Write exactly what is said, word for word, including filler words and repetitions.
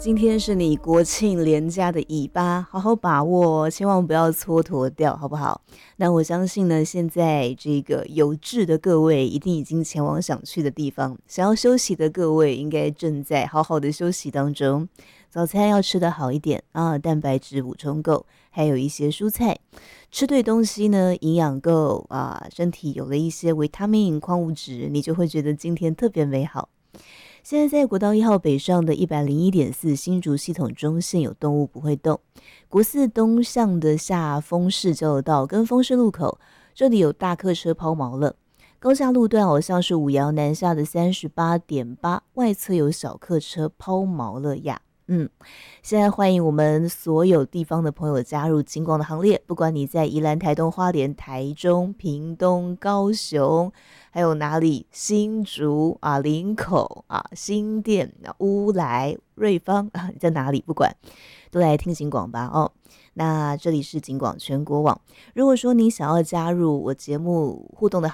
今天是你国庆连假的尾巴，好好把握哦，千万不要蹉跎掉，好不好？那我相信呢，现在这个有志的各位一定已经前往想去的地方，想要休息的各位应该正在好好的休息当中。早餐要吃得好一点啊，蛋白质补充够，还有一些蔬菜，吃对东西呢，营养够啊，身体有了一些维他命、矿物质，你就会觉得今天特别美好。现在在国道一号北上的一百零一点四新竹系统中现有动物不会动，国四东向的下丰市交流道跟丰市路口，这里有大客车抛锚了。高架路段好像是五羊南下的三十八点八，外侧有小客车抛锚了呀。嗯，现在欢迎我们所有地方的朋友加入警广的行列，不管你在宜兰、台东、花莲、台中、屏东、高雄，还有哪里？新竹啊、林口啊、新店、乌来、瑞芳啊，你在哪里？不管，都来听警广吧哦。那这里是警广全国网，如果说你想要加入我节目互动的